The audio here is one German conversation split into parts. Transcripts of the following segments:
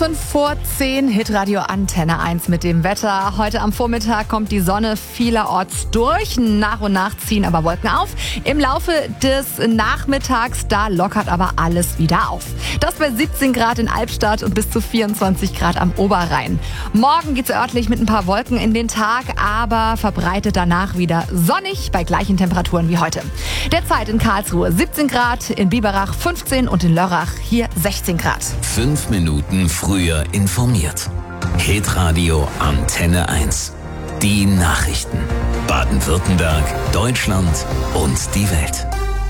5:05 Hitradio Antenne 1 mit dem Wetter. Heute am Vormittag kommt die Sonne vielerorts durch. Nach und nach ziehen aber Wolken auf. Im Laufe des Nachmittags, da lockert aber alles wieder auf. Das bei 17 Grad in Albstadt und bis zu 24 Grad am Oberrhein. Morgen geht's örtlich mit ein paar Wolken in den Tag, aber verbreitet danach wieder sonnig bei gleichen Temperaturen wie heute. Derzeit in Karlsruhe 17 Grad, in Biberach 15 und in Lörrach hier 16 Grad. 5 Minuten früher informiert. Hitradio Antenne 1. Die Nachrichten. Baden-Württemberg, Deutschland und die Welt.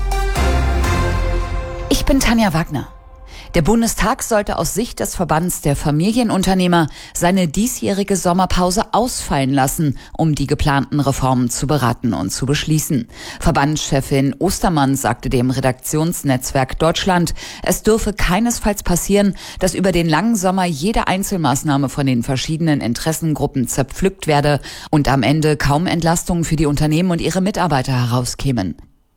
Ich bin Tanja Wagner. Der Bundestag sollte aus Sicht des Verbands der Familienunternehmer seine diesjährige Sommerpause ausfallen lassen, um die geplanten Reformen zu beraten und zu beschließen. Verbandschefin Ostermann sagte dem Redaktionsnetzwerk Deutschland, es dürfe keinesfalls passieren, dass über den langen Sommer jede Einzelmaßnahme von den verschiedenen Interessengruppen zerpflückt werde und am Ende kaum Entlastungen für die Unternehmen und ihre Mitarbeiter herauskämen.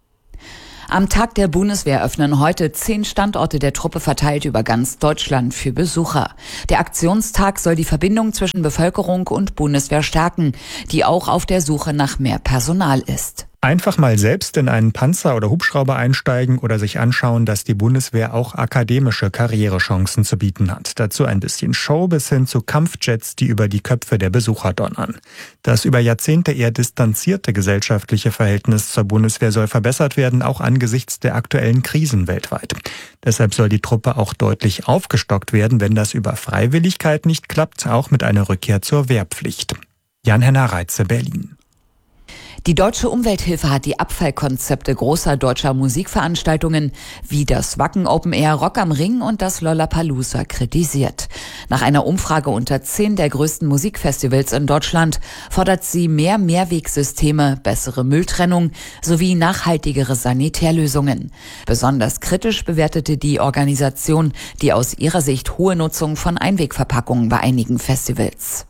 Am Tag der Bundeswehr öffnen heute 10 Standorte der Truppe verteilt über ganz Deutschland für Besucher. Der Aktionstag soll die Verbindung zwischen Bevölkerung und Bundeswehr stärken, die auch auf der Suche nach mehr Personal ist. Einfach mal selbst in einen Panzer oder Hubschrauber einsteigen oder sich anschauen, dass die Bundeswehr auch akademische Karrierechancen zu bieten hat. Dazu ein bisschen Show bis hin zu Kampfjets, die über die Köpfe der Besucher donnern. Das über Jahrzehnte eher distanzierte gesellschaftliche Verhältnis zur Bundeswehr soll verbessert werden, auch angesichts der aktuellen Krisen weltweit. Deshalb soll die Truppe auch deutlich aufgestockt werden, wenn das über Freiwilligkeit nicht klappt, auch mit einer Rückkehr zur Wehrpflicht. Jan-Henner Reitze, Berlin. Die Deutsche Umwelthilfe hat die Abfallkonzepte großer deutscher Musikveranstaltungen wie das Wacken Open Air, Rock am Ring und das Lollapalooza kritisiert. Nach einer Umfrage unter 10 der größten Musikfestivals in Deutschland fordert sie mehr Mehrwegsysteme, bessere Mülltrennung sowie nachhaltigere Sanitärlösungen. Besonders kritisch bewertete die Organisation die aus ihrer Sicht hohe Nutzung von Einwegverpackungen bei einigen Festivals.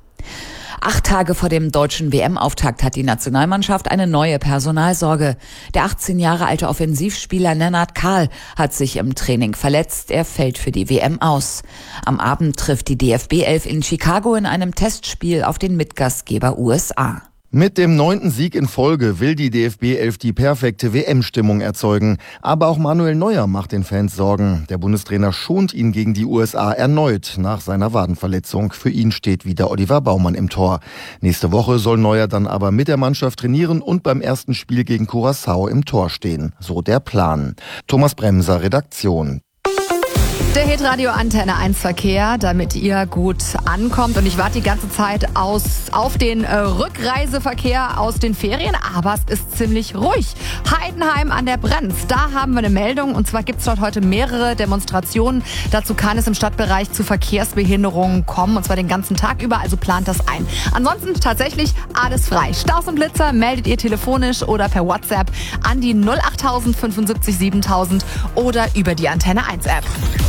8 Tage vor dem deutschen WM-Auftakt hat die Nationalmannschaft eine neue Personalsorge. Der 18 Jahre alte Offensivspieler Lennart Kahl hat sich im Training verletzt. Er fällt für die WM aus. Am Abend trifft die DFB-11 in Chicago in einem Testspiel auf den Mitgastgeber USA. Mit dem 9. Sieg in Folge will die DFB-11 die perfekte WM-Stimmung erzeugen. Aber auch Manuel Neuer macht den Fans Sorgen. Der Bundestrainer schont ihn gegen die USA erneut nach seiner Wadenverletzung. Für ihn steht wieder Oliver Baumann im Tor. Nächste Woche soll Neuer dann aber mit der Mannschaft trainieren und beim ersten Spiel gegen Curaçao im Tor stehen. So der Plan. Thomas Bremser, Redaktion. Der Hitradio Antenne 1 Verkehr, damit ihr gut ankommt. Und ich warte die ganze Zeit auf den Rückreiseverkehr aus den Ferien, aber es ist ziemlich ruhig. Heidenheim an der Brenz, da haben wir eine Meldung. Und zwar gibt es dort heute mehrere Demonstrationen. Dazu kann es im Stadtbereich zu Verkehrsbehinderungen kommen, und zwar den ganzen Tag über, also plant das ein. Ansonsten tatsächlich alles frei. Staus und Blitzer meldet ihr telefonisch oder per WhatsApp an die 08000 75 7000 oder über die Antenne 1 App.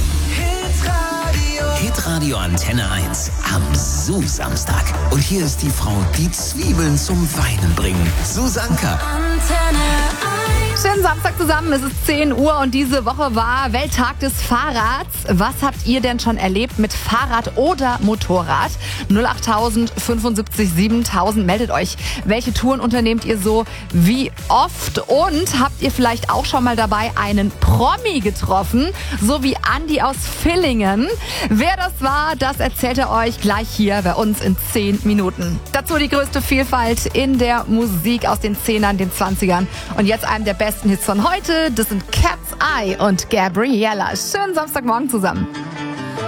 Hitradio Antenne 1 am Samstag. Und hier ist die Frau, die Zwiebeln zum Weinen bringen. Susanka. Schönen Samstag zusammen, es ist 10 Uhr und diese Woche war Welttag des Fahrrads. Was habt ihr denn schon erlebt mit Fahrrad oder Motorrad? 08000 75 7000, meldet euch. Welche Touren unternehmt ihr so? Wie oft? Und habt ihr vielleicht auch schon mal dabei einen Promi getroffen? So wie Andi aus Villingen. Wer das war, das erzählt er euch gleich hier bei uns in 10 Minuten. Dazu die größte Vielfalt in der Musik aus den 10ern, den 20ern und jetzt einem der besten Hits von heute. Das sind Cat's Eye und Gabriella. Schönen Samstagmorgen zusammen.